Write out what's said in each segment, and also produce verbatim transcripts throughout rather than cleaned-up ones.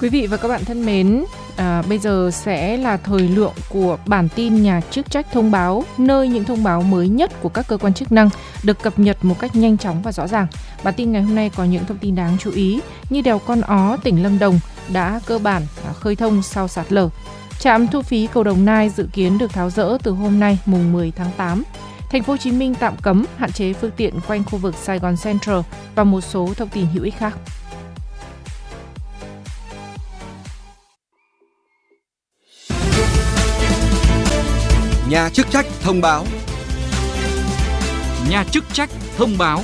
Quý vị và các bạn thân mến, à, bây giờ sẽ là thời lượng của bản tin nhà chức trách thông báo, nơi những thông báo mới nhất của các cơ quan chức năng được cập nhật một cách nhanh chóng và rõ ràng. Bản tin ngày hôm nay có những thông tin đáng chú ý như đèo Con Ó, tỉnh Lâm Đồng đã cơ bản khơi thông sau sạt lở. Trạm thu phí cầu Đồng Nai dự kiến được tháo dỡ từ hôm nay mùng mười tháng tám. Thành phố Hồ Chí Minh tạm cấm hạn chế phương tiện quanh khu vực Sài Gòn Central và một số thông tin hữu ích khác. Nhà chức trách thông báo. Nhà chức trách thông báo.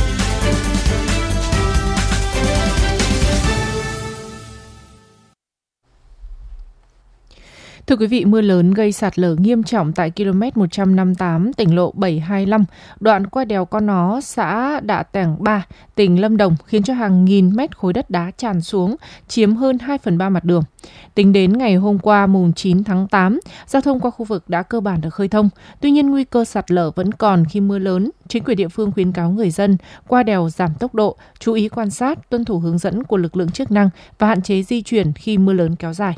Thưa quý vị, mưa lớn gây sạt lở nghiêm trọng tại km một trăm năm mươi tám, tỉnh lộ bảy trăm hai mươi lăm, đoạn qua đèo Con Ó, xã Đạ Tẻng ba, tỉnh Lâm Đồng, khiến cho hàng nghìn mét khối đất đá tràn xuống, chiếm hơn hai phần ba mặt đường. Tính đến ngày hôm qua, mùng chín tháng tám, giao thông qua khu vực đã cơ bản được khơi thông. Tuy nhiên, nguy cơ sạt lở vẫn còn khi mưa lớn. Chính quyền địa phương khuyến cáo người dân qua đèo giảm tốc độ, chú ý quan sát, tuân thủ hướng dẫn của lực lượng chức năng và hạn chế di chuyển khi mưa lớn kéo dài.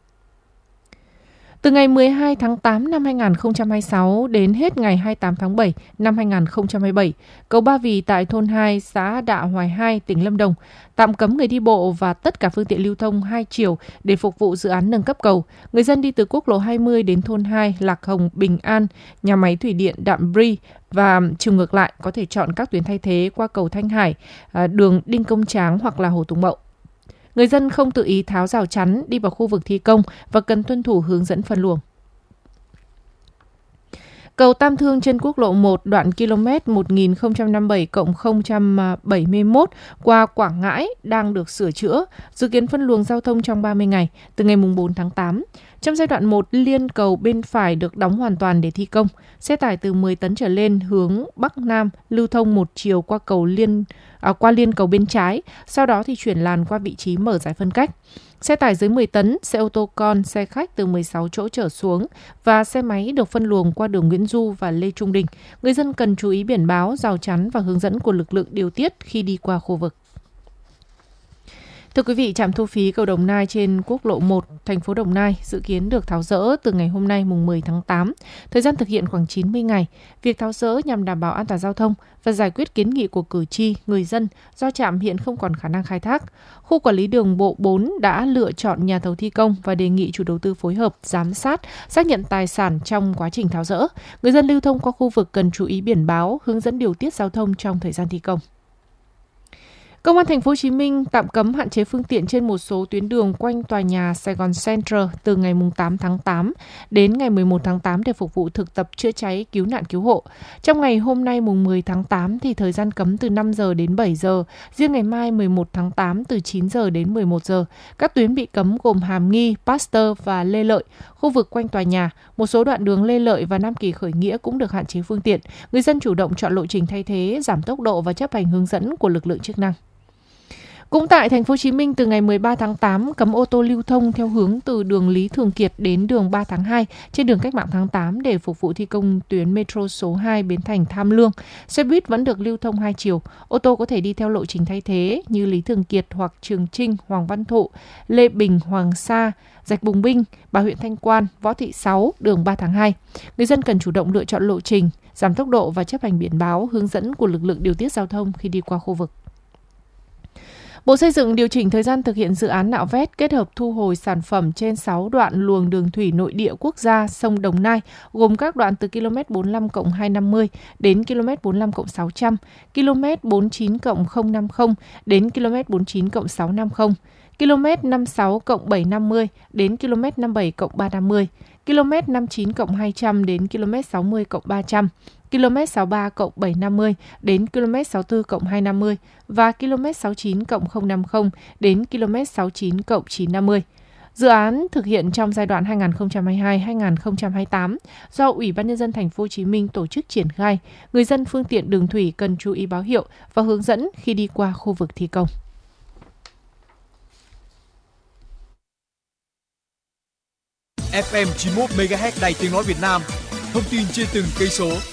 Từ ngày mười hai tháng tám năm hai nghìn không trăm hai mươi sáu đến hết ngày hai mươi tám tháng bảy năm hai nghìn không trăm hai mươi bảy, cầu Ba Vì tại thôn hai, xã Đạ Hoài hai, tỉnh Lâm Đồng tạm cấm người đi bộ và tất cả phương tiện lưu thông hai chiều để phục vụ dự án nâng cấp cầu. Người dân đi từ quốc lộ hai mươi đến thôn hai, Lạc Hồng, Bình An, nhà máy thủy điện Đạm Bri và chiều ngược lại có thể chọn các tuyến thay thế qua cầu Thanh Hải, đường Đinh Công Tráng hoặc là Hồ Tùng Mậu. Người dân không tự ý tháo rào chắn đi vào khu vực thi công và cần tuân thủ hướng dẫn phân luồng. Cầu Tam Thương trên quốc lộ một đoạn km một nghìn không trăm năm mươi bảy cộng không trăm bảy mươi mốt qua Quảng Ngãi đang được sửa chữa, dự kiến phân luồng giao thông trong ba mươi ngày, từ ngày bốn tháng tám. Trong giai đoạn một, liên cầu bên phải được đóng hoàn toàn để thi công. Xe tải từ mười tấn trở lên hướng Bắc Nam lưu thông một chiều qua cầu liên à, qua liên cầu bên trái, sau đó thì chuyển làn qua vị trí mở giải phân cách. Xe tải dưới mười tấn, xe ô tô con, xe khách từ mười sáu chỗ trở xuống và xe máy được phân luồng qua đường Nguyễn Du và Lê Trung Đình. Người dân cần chú ý biển báo, rào chắn và hướng dẫn của lực lượng điều tiết khi đi qua khu vực. Thưa quý vị, trạm thu phí cầu Đồng Nai trên quốc lộ một, thành phố Đồng Nai dự kiến được tháo dỡ từ ngày hôm nay mùng mười tháng tám. Thời gian thực hiện khoảng chín mươi ngày. Việc tháo dỡ nhằm đảm bảo an toàn giao thông và giải quyết kiến nghị của cử tri, người dân do trạm hiện không còn khả năng khai thác. Khu quản lý đường bộ bốn đã lựa chọn nhà thầu thi công và đề nghị chủ đầu tư phối hợp, giám sát, xác nhận tài sản trong quá trình tháo dỡ. Người dân lưu thông qua khu vực cần chú ý biển báo, hướng dẫn điều tiết giao thông trong thời gian thi công. Công an Thành phố Hồ Chí Minh tạm cấm hạn chế phương tiện trên một số tuyến đường quanh tòa nhà Sài Gòn Central từ ngày tám tháng tám đến ngày mười một tháng tám để phục vụ thực tập chữa cháy, cứu nạn cứu hộ. Trong ngày hôm nay mùng mười tháng tám thì thời gian cấm từ năm giờ đến bảy giờ, riêng ngày mai mười một tháng tám từ chín giờ đến mười một giờ. Các tuyến bị cấm gồm Hàm Nghi, Pasteur và Lê Lợi. Khu vực quanh tòa nhà, một số đoạn đường Lê Lợi và Nam Kỳ Khởi Nghĩa cũng được hạn chế phương tiện. Người dân chủ động chọn lộ trình thay thế, giảm tốc độ và chấp hành hướng dẫn của lực lượng chức năng. Cũng tại Thành phố Hồ Chí Minh, từ ngày mười ba tháng tám, cấm ô tô lưu thông theo hướng từ đường Lý Thường Kiệt đến đường ba tháng hai trên đường Cách mạng tháng tám để phục vụ thi công tuyến metro số hai Bến Thành Tham Lương. Xe buýt vẫn được lưu thông hai chiều. Ô tô có thể đi theo lộ trình thay thế như Lý Thường Kiệt hoặc Trường Chinh, Hoàng Văn Thụ, Lê Bình, Hoàng Sa, Rạch Bùng Binh, Bà Huyện Thanh Quan, Võ Thị Sáu, đường ba tháng hai. Người dân cần chủ động lựa chọn lộ trình, giảm tốc độ và chấp hành biển báo, hướng dẫn của lực lượng điều tiết giao thông khi đi qua khu vực. Bộ Xây dựng điều chỉnh thời gian thực hiện dự án nạo vét kết hợp thu hồi sản phẩm trên sáu đoạn luồng đường thủy nội địa quốc gia sông Đồng Nai, gồm các đoạn từ km bốn mươi lăm cộng hai trăm năm mươi đến km bốn mươi lăm cộng sáu trăm, km bốn mươi chín cộng không năm mươi đến km bốn mươi chín cộng sáu trăm năm mươi, km năm mươi sáu cộng bảy trăm năm mươi đến km năm mươi bảy cộng ba trăm năm mươi, km năm mươi chín cộng hai trăm đến km sáu mươi cộng ba trăm, km sáu mươi ba cộng bảy trăm năm mươi đến km sáu mươi tư cộng hai trăm năm mươi và km sáu mươi chín cộng không năm mươi đến km sáu mươi chín cộng chín trăm năm mươi. Dự án thực hiện trong giai đoạn hai nghìn không trăm hai mươi hai đến hai nghìn không trăm hai mươi tám do Ủy ban nhân dân Thành phố Hồ Chí Minh tổ chức triển khai. Người dân phương tiện đường thủy cần chú ý báo hiệu và hướng dẫn khi đi qua khu vực thi công. ép em chín mươi mốt mê ga héc Đài Tiếng nói Việt Nam, thông tin trên từng cây số.